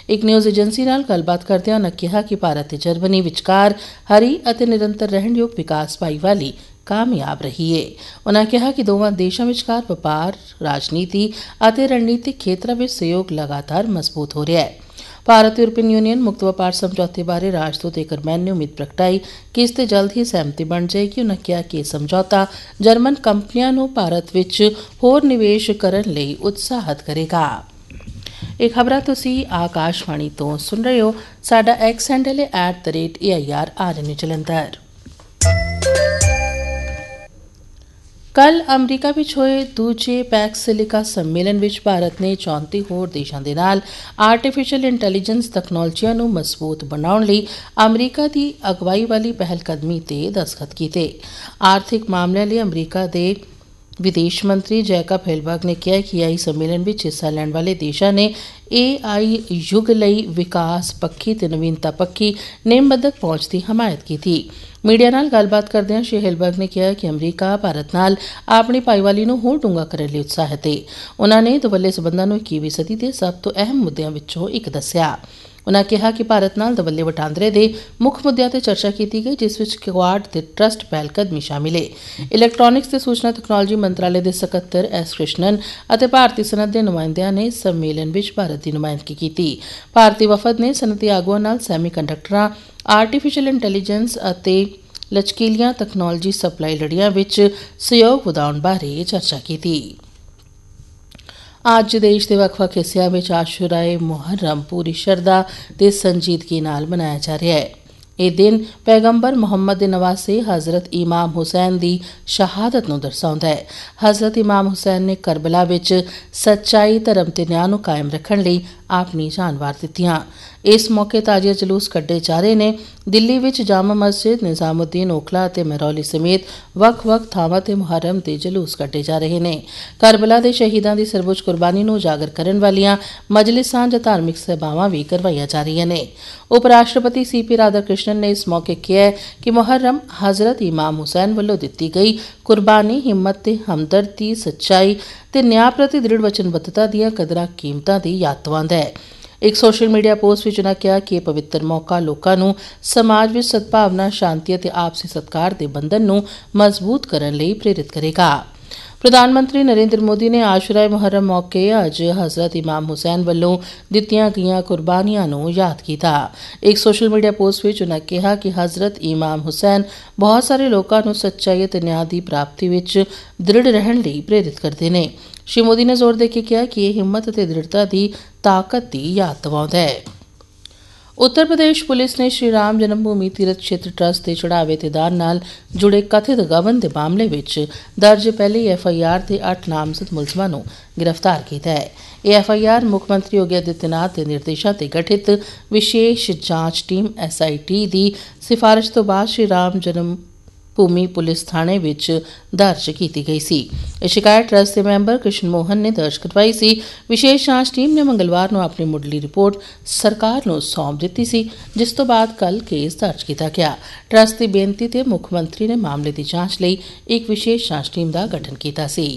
ਇੱਕ news agency ਨਾਲ ਗੱਲਬਾਤ ਕਰਦਿਆਂ ਉਨ੍ਹਾਂ ਕਿਹਾ ਕਿ ਭਾਰਤ ਤੇ ਜਰਮਨੀ ਵਿਚਕਾਰ ਹਰੀ ਅਤੇ ਨਿਰੰਤਰ ਰਹਿਣਯੋਗ ਵਿਕਾਸ ਭਾਈਵਾਲੀ ਕਾਮਯਾਬ ਰਹੀ ਹੈ। ਉਨ੍ਹਾਂ ਕਿਹਾ ਕਿ ਦੋਵਾਂ ਦੇਸ਼ਾਂ ਵਿਚਕਾਰ ਵਪਾਰ, ਰਾਜਨੀਤੀ ਅਤੇ ਰਣਨੀਤਿਕ ਖੇਤਰਾਂ ਵਿੱਚ ਸਹਿਯੋਗ ਲਗਾਤਾਰ ਮਜ਼ਬੂਤ ਹੋ ਰਿਹਾ ਹੈ। ਭਾਰਤ ਤੇ ਯੂਰਪੀਅਨ ਯੂਨੀਅਨ ਮੁਕਤ ਵਪਾਰ ਸਮਝੌਤੇ ਬਾਰੇ ਰਾਜਦੂਤ ਏਕਰਮੈਨ ਨੇ ਉਮੀਦ ਪ੍ਰਗਟਾਈ ਕਿ ਇਸ ਤੇ ਜਲਦ ਹੀ ਸਹਿਮਤੀ ਬਣ ਜਾਏਗੀ। ਉਨ੍ਹਾਂ ਕਿਹਾ ਕਿ ਇਹ ਸਮਝੌਤਾ ਜਰਮਨ ਕੰਪਨੀਆਂ ਨੂੰ ਭਾਰਤ ਵਿੱਚ ਹੋਰ ਨਿਵੇਸ਼ ਕਰਨ ਲਈ ਉਤਸ਼ਾਹਿਤ ਕਰੇਗਾ। ਇਹ ਖਬਰਾਂ ਤੁਸੀਂ ਆਕਾਸ਼ਵਾਣੀ ਤੋਂ ਸੁਣ ਰਹੇ ਹੋ। ਸਾਡਾ ਐਕਸ ਹੈਂਡਲ ਹੈ @AIRRN ਜਲੰਧਰ। ਕੱਲ ਅਮਰੀਕਾ ਵਿੱਚ ਹੋਏ ਦੂਜੇ ਪੈਕ ਸਿਲਿਕਾ ਸੰਮੇਲਨ ਵਿੱਚ ਭਾਰਤ ਨੇ 34 ਹੋਰ ਦੇਸ਼ਾਂ ਦੇ ਨਾਲ ਆਰਟੀਫਿਸ਼ੀਅਲ ਇੰਟੈਲੀਜੈਂਸ ਤਕਨਾਲੋਜੀਆਂ ਨੂੰ ਮਜ਼ਬੂਤ ਬਣਾਉਣ ਲਈ ਅਮਰੀਕਾ ਦੀ ਅਗਵਾਈ ਵਾਲੀ ਪਹਿਲਕਦਮੀ ਤੇ ਦਸਤਖਤ ਕੀਤੇ। ਆਰਥਿਕ ਮਾਮਲਿਆਂ ਲਈ ਅਮਰੀਕਾ ਦੇ ਵਿਦੇਸ਼ ਮੰਤਰੀ ਜੈਕਬ ਹਿਲਬਰਗ ਨੇ ਕਿਹਾ ਕਿ AI ਸੰਮੇਲਨ ਵਿੱਚ ਹਿੱਸਾ ਲੈਣ ਵਾਲੇ ਦੇਸ਼ਾਂ ਨੇ AI ਯੁੱਗ ਲਈ ਵਿਕਾਸ ਪੱਖੀ ਤੇ ਨਵੀਨਤਾ ਪੱਖੀ ਨੇਮਬੱਧਕ ਪਹੁੰਚ ਦੀ ਹਮਾਇਤ ਕੀਤੀ। ਮੀਡੀਆ ਨਾਲ ਗੱਲਬਾਤ ਕਰਦਿਆਂ ਸ਼੍ਰੀ ਹਿਲਬਰਗ ਨੇ ਕਿਹਾ ਕਿ ਅਮਰੀਕਾ ਭਾਰਤ ਨਾਲ ਆਪਣੀ ਭਾਈਵਾਲੀ ਨੂੰ ਹੋਰ ਡੂੰਘਾ ਕਰਨ ਲਈ ਉਤਸ਼ਾਹਿਤ ਹੈ। ਉਨ੍ਹਾਂ ਨੇ ਦੁਵੱਲੇ ਸਬੰਧਾਂ ਨੂੰ 21ਵੀਂ ਸਦੀ ਦੇ ਸਭ ਤੋਂ ਅਹਿਮ ਮੁੱਦਿਆਂ ਵਿੱਚੋਂ ਇੱਕ ਦੱਸਿਆ। ਉਨ੍ਹਾਂ ਕਿਹਾ ਕਿ ਭਾਰਤ ਨਾਲ ਦੁਵੱਲੇ ਵਟਾਂਦਰੇ ਦੇ ਮੁੱਖ ਮੁੱਦਿਆਂ ਤੇ ਚਰਚਾ ਕੀਤੀ ਗਈ, ਜਿਸ ਵਿੱਚ ਕੁਆਡ ਤੇ ਟਰਸਟ ਪਹਿਲਕਦਮੀ ਸ਼ਾਮਿਲ ਹੈ। ਇਲੈਕਟ੍ਰਾਨਿਕਸ ਤੇ ਸੂਚਨਾ ਤਕਨਾਲੋਜੀ ਮੰਤਰਾਲੇ ਦੇ ਸਕੱਤਰ S ਕ੍ਰਿਸ਼ਨਨ ਅਤੇ ਭਾਰਤੀ ਸਨਅਤ ਦੇ ਨੁਮਾਇੰਦਿਆਂ ਨੇ ਸੰਮੇਲਨ ਵਿੱਚ ਭਾਰਤ ਦੀ ਨੁਮਾਇੰਦਗੀ ਕੀਤੀ। ਭਾਰਤੀ ਵਫਦ ਨੇ ਸਨਅਤੀ ਆਗੂਆਂ ਨਾਲ ਸੈਮੀਕੰਡਕਟਰਾਂ, ਆਰਟੀਫਿਸ਼ੀਅਲ ਇੰਟੈਲੀਜੈਂਸ ਅਤੇ ਲਚਕੀਲੀਆਂ ਤਕਨਾਲੋਜੀ ਸਪਲਾਈ ਲੜੀਆਂ ਵਿੱਚ ਸਹਿਯੋਗ ਵਧਾਉਣ ਬਾਰੇ ਚਰਚਾ ਕੀਤੀ। ਅੱਜ ਦੇਸ਼ ਦੇ ਵੱਖ-ਵੱਖ ਹਿੱਸਿਆਂ ਵਿੱਚ ਆਸ਼ੂਰਾ ਮੁਹर्रम ਪੂਰੀ ਸ਼ਰਧਾ ਤੇ ਸੰਜੀਦਗੀ ਨਾਲ ਮਨਾਇਆ ਜਾ ਰਿਹਾ ਹੈ। ਇਹ ਦਿਨ ਪੈਗੰਬਰ ਮੁਹੰਮਦ ਦੇ ਨਵਾਸੇ ਹਜ਼ਰਤ ਇਮਾਮ ਹੁਸੈਨ ਦੀ ਸ਼ਹਾਦਤ ਨੂੰ ਦਰਸਾਉਂਦਾ ਹੈ। ਹਜ਼ਰਤ ਇਮਾਮ ਹੁਸੈਨ ਨੇ ਕਰਬਲਾ ਵਿੱਚ ਸੱਚਾਈ, ਧਰਮ ਤੇ ਨਿਆਂ ਨੂੰ ਕਾਇਮ ਰੱਖਣ ਲਈ ਆਪਣੀ ਜਾਨ ਵਾਰ ਦਿੱਤੀਆਂ। ਇਸ ਮੌਕੇ ਤਾਜ਼ੀਆ ਜਲੂਸ ਕੱਢੇ ਜਾ ਰਹੇ ਨੇ। ਦਿੱਲੀ ਵਿੱਚ ਜਾਮਾ ਮਸਜਿਦ, ਨਿਜ਼ਾਮੁਦੀਨ ਓਖਲਾ ਅਤੇ ਮਹਿਰੌਲੀ ਸਮੇਤ ਵੱਖ-ਵੱਖ ਥਾਵਾਂ ਤੇ ਮੁਹर्रम ਦੇ ਜਲੂਸ ਕੱਢੇ ਜਾ ਰਹੇ ਨੇ। ਕਰਬਲਾ ਦੇ ਸ਼ਹੀਦਾਂ ਦੀ ਸਰਬਉੱਚ ਕੁਰਬਾਨੀ ਨੂੰ ਉਜਾਗਰ ਕਰਨ ਵਾਲੀਆਂ ਮਜਲਿਸਾਂ ਜਾਂ ਧਾਰਮਿਕ ਸਭਾਵਾਂ ਵੀ ਕਰਵਾਈਆਂ ਜਾ ਰਹੀਆਂ ਨੇ। ਉਪ ਰਾਸ਼ਟਰਪਤੀ CP ਰਾਧਾਕ੍ਰਿਸ਼ਨਨ ਨੇ ਇਸ ਮੌਕੇ ਕਿਹਾ ਕਿ ਮੁਹर्रम ਹਜ਼ਰਤ ਇਮਾਮ ਹੁਸੈਨ ਵੱਲੋਂ ਦਿੱਤੀ ਗਈ ਕੁਰਬਾਨੀ, ਹਿੰਮਤ ਤੇ ਹਮਦਰਦੀ, ਸੱਚਾਈ ਤੇ ਨਿਆਂ ਪ੍ਰਤੀ ਦ੍ਰਿੜ ਵਚਨਬੱਧਤਾ ਦੀਆਂ ਕਦਰਾਂ ਕੀਮਤਾਂ ਦੀ ਯਾਦ ਦਿਵਾਉਂਦਾ ਹੈ। ਇੱਕ ਸੋਸ਼ਲ ਮੀਡੀਆ ਪੋਸਟ ਵਿੱਚ ਉਨ੍ਹਾਂ ਕਿਹਾ ਕਿ ਇਹ ਪਵਿੱਤਰ ਮੌਕਾ ਲੋਕਾਂ ਨੂੰ ਸਮਾਜ ਵਿੱਚ ਸਦਭਾਵਨਾ, ਸ਼ਾਂਤੀ ਅਤੇ ਆਪਸੀ ਸਤਿਕਾਰ ਦੇ ਬੰਧਨ ਨੂੰ ਮਜ਼ਬੂਤ ਕਰਨ ਲਈ ਪ੍ਰੇਰਿਤ ਕਰੇਗਾ। ਪ੍ਰਧਾਨ ਮੰਤਰੀ ਨਰਿੰਦਰ ਮੋਦੀ ਨੇ ਆਸ਼ੂਰਾ ਮੁਹर्रम ਮੌਕੇ ਅੱਜ ਹਜ਼ਰਤ ਇਮਾਮ ਹੁਸੈਨ ਵੱਲੋਂ ਦਿੱਤੀਆਂ ਗਈਆਂ ਕੁਰਬਾਨੀਆਂ ਨੂੰ ਯਾਦ ਕੀਤਾ। ਇੱਕ ਸੋਸ਼ਲ ਮੀਡੀਆ ਪੋਸਟ ਵਿੱਚ ਉਨ੍ਹਾਂ ਕਿਹਾ ਕਿ ਹਜ਼ਰਤ ਇਮਾਮ ਹੁਸੈਨ ਬਹੁਤ ਸਾਰੇ ਲੋਕਾਂ ਨੂੰ ਸੱਚਾਈ ਅਤੇ ਨਿਆਂ ਦੀ ਪ੍ਰਾਪਤੀ ਵਿੱਚ ਦ੍ਰਿੜ ਰਹਿਣ ਲਈ ਪ੍ਰੇਰਿਤ ਕਰਦੇ ਨੇ। ਸ਼੍ਰੀ ਮੋਦੀ ਨੇ ਜ਼ੋਰ ਦੇ ਕੇ ਕਿਹਾ ਕਿ ਇਹ ਹਿੰਮਤ ਅਤੇ ਦ੍ਰਿੜਤਾ ਦੀ ਤਾਕਤ ਦੀ ਯਾਦ ਦਿਵਾਉਂਦਾ ਹੈ। ਉੱਤਰ ਪ੍ਰਦੇਸ਼ ਪੁਲਿਸ ਨੇ ਸ਼੍ਰੀ ਰਾਮ ਜਨਮ ਭੂਮੀ ਤੀਰਥ ਖੇਤਰ ਟਰੱਸਟ ਦੇ ਚੜ੍ਹਾਵੇ ਤੇ ਦਾਨ ਨਾਲ ਜੁੜੇ ਕਥਿਤ ਗਬਨ ਦੇ ਮਾਮਲੇ ਵਿੱਚ ਦਰਜ ਪਹਿਲੀ FIR ਤੇ 8 ਨਾਮਜ਼ਦ ਮੁਲਜ਼ਮਾਂ ਨੂੰ ਗ੍ਰਿਫਤਾਰ ਕੀਤਾ ਹੈ। ਇਹ FIR ਮੁੱਖ ਮੰਤਰੀ ਯੋਗੀ ਆਦਿੱਤਿਆਨਾਥ ਦੇ ਨਿਰਦੇਸ਼ਾਂ ਤੇ ਗਠਿਤ ਵਿਸ਼ੇਸ਼ ਜਾਂਚ ਟੀਮ SIT ਦੀ ਸਿਫਾਰਿਸ਼ ਤੋਂ ਬਾਅਦ ਸ਼੍ਰੀ ਰਾਮ ਜਨਮ ਭੂਮੀ ਪੁਲਿਸ ਥਾਣੇ ਵਿੱਚ ਦਰਜ ਕੀਤੀ ਗਈ ਸੀ। ਇਹ ਸ਼ਿਕਾਇਤ ਟਰੱਸਟ ਦੇ ਮੈਂਬਰ ਕ੍ਰਿਸ਼ਨ ਮੋਹਨ ਨੇ ਦਰਜ ਕਰਵਾਈ ਸੀ। ਵਿਸ਼ੇਸ਼ ਜਾਂਚ ਟੀਮ ਨੇ ਮੰਗਲਵਾਰ ਨੂੰ ਆਪਣੀ ਮੁੱਢਲੀ ਰਿਪੋਰਟ ਸਰਕਾਰ ਨੂੰ ਸੌਂਪ ਦਿੱਤੀ ਸੀ, ਜਿਸ ਤੋਂ ਬਾਅਦ ਕੱਲ੍ਹ ਕੇਸ ਦਰਜ ਕੀਤਾ ਗਿਆ। ਟਰੱਸਟ ਦੀ ਬੇਨਤੀ ਤੇ ਮੁੱਖ ਮੰਤਰੀ ਨੇ ਮਾਮਲੇ ਦੀ ਜਾਂਚ ਲਈ ਇੱਕ ਵਿਸ਼ੇਸ਼ ਜਾਂਚ ਟੀਮ ਦਾ ਗਠਨ ਕੀਤਾ ਸੀ।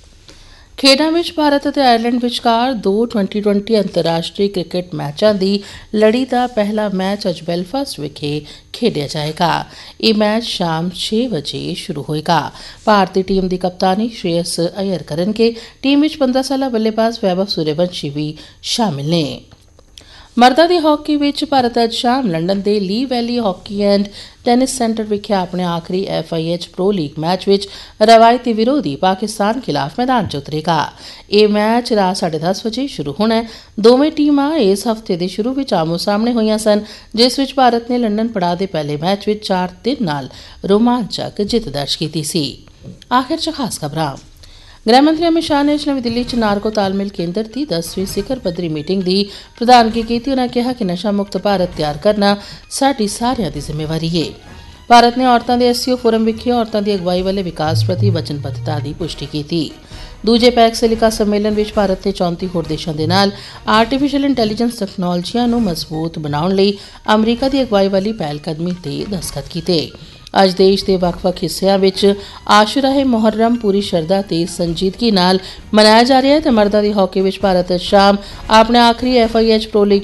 ਖੇਡਾਂ ਵਿੱਚ ਭਾਰਤ ਅਤੇ ਆਇਰਲੈਂਡ ਵਿਚਕਾਰ 2 2020 ਅੰਤਰਰਾਸ਼ਟਰੀ ਕ੍ਰਿਕਟ ਮੈਚਾਂ ਦੀ ਲੜੀ ਦਾ ਪਹਿਲਾ ਮੈਚ ਅੱਜ ਬੈਲਫਾਸਟ ਵਿਖੇ ਖੇਡਿਆ ਜਾਏਗਾ। ਇਹ ਮੈਚ ਸ਼ਾਮ 6 ਵਜੇ ਸ਼ੁਰੂ ਹੋਏਗਾ। ਭਾਰਤੀ ਟੀਮ ਦੀ ਕਪਤਾਨੀ ਸ਼੍ਰੇਯਸ ਅਯਰ ਕਰਨਗੇ। ਟੀਮ ਵਿੱਚ 15 ਸਾਲਾ ਬੱਲੇਬਾਜ਼ ਵੈਭਵ ਸੂਰਯਵੰਸ਼ੀ ਵੀ ਸ਼ਾਮਿਲ ਨੇ। ਮਰਦਾਂ ਦੀ ਹਾਕੀ ਵਿੱਚ ਭਾਰਤ ਅੱਜ ਸ਼ਾਮ ਲੰਡਨ ਦੇ ਲੀ ਵੈਲੀ ਹਾਕੀ ਐਂਡ ਟੈਨਿਸ ਸੈਂਟਰ ਵਿਖੇ ਆਪਣੇ ਆਖਰੀ FIH ਪ੍ਰੋ ਲੀਗ ਮੈਚ ਵਿੱਚ ਰਵਾਇਤੀ ਵਿਰੋਧੀ ਪਾਕਿਸਤਾਨ ਖਿਲਾਫ ਮੈਦਾਨ 'ਚ ਉਤਰੇਗਾ। ਇਹ ਮੈਚ ਰਾਤ 10:30 ਵਜੇ ਸ਼ੁਰੂ ਹੋਣਾ ਹੈ। ਦੋਵੇਂ ਟੀਮਾਂ ਇਸ ਹਫ਼ਤੇ ਦੇ ਸ਼ੁਰੂ ਵਿੱਚ ਆਮੋ-ਸਾਹਮਣੇ ਹੋਈਆਂ ਸਨ, ਜਿਸ ਵਿੱਚ ਭਾਰਤ ਨੇ ਲੰਡਨ ਪੜਾਅ ਦੇ ਪਹਿਲੇ ਮੈਚ ਵਿੱਚ 4-3 ਨਾਲ ਰੋਮਾਂਚਕ ਜਿੱਤ ਦਰਜ ਕੀਤੀ ਸੀ। ਆਖਿਰ 'ਚ ਖਾਸ ਖਬਰਾਂ। ਗ੍ਰਹਿ ਮੰਤਰੀ ਅਮਿਤ ਸ਼ਾਹ ਨੇ ਅੱਜ ਨਵੀਂ ਦਿੱਲੀ 'ਚ ਨਾਰਕੋ ਤਾਲਮੇਲ ਕੇਂਦਰ ਦੀ 10ਵੀਂ ਸਿਖਰ ਪੱਧਰੀ ਮੀਟਿੰਗ ਦੀ ਪ੍ਰਧਾਨਗੀ ਕੀਤੀ। ਉਨ੍ਹਾਂ ਕਿਹਾ ਕਿ ਨਸ਼ਾ ਮੁਕਤ ਭਾਰਤ ਤਿਆਰ ਕਰਨਾ ਸਾਡੀ ਸਾਰਿਆਂ ਦੀ ਜ਼ਿੰਮੇਵਾਰੀ ਹੈ। ਭਾਰਤ ਨੇ ਔਰਤਾਂ ਦੇ SCO ਫੋਰਮ ਵਿਖੇ ਔਰਤਾਂ ਦੀ ਅਗਵਾਈ ਵਾਲੇ ਵਿਕਾਸ ਪ੍ਰਤੀ ਵਚਨਬੱਧਤਾ ਦੀ ਪੁਸ਼ਟੀ ਕੀਤੀ। ਦੂਜੇ ਪੈਕ ਸਿਲਿਕਾ ਸੰਮੇਲਨ ਵਿੱਚ ਭਾਰਤ ਨੇ 34 ਹੋਰ ਦੇਸ਼ਾਂ ਦੇ ਨਾਲ ਆਰਟੀਫਿਸ਼ੀਅਲ ਇੰਟੈਲੀਜੈਂਸ ਤਕਨਾਲੋਜੀਆਂ ਨੂੰ ਮਜ਼ਬੂਤ ਬਣਾਉਣ ਲਈ ਅਮਰੀਕਾ ਦੀ ਅਗਵਾਈ ਵਾਲੀ ਪਹਿਲਕਦਮੀ ਤੇ ਦਸਤਖਤ ਕੀਤੇ। ਅੱਜ ਦੇਸ਼ ਦੇ ਵੱਖ-ਵੱਖ ਹਿੱਸਿਆਂ ਵਿੱਚ ਆਸ਼ੂਰਾ ਮੁਹर्रम ਪੂਰੀ ਸ਼ਰਧਾ ਤੇ ਸੰਜੀਦਗੀ ਨਾਲ ਮਨਾਇਆ ਜਾ ਰਿਹਾ ਹੈ ਤੇ ਮਰਦਾਂ ਦੀ ਹਾਕੀ ਵਿੱਚ ਭਾਰਤ ਸ਼ਾਮ ਆਪਣੇ ਆਖਰੀ FIH ਪ੍ਰੋ ਲੀਗ